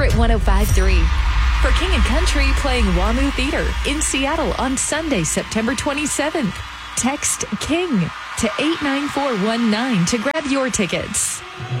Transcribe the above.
Favorite 105.3. For King and Country playing WAMU Theater in Seattle on Sunday, September 27th. Text KING to 89419 to grab your tickets.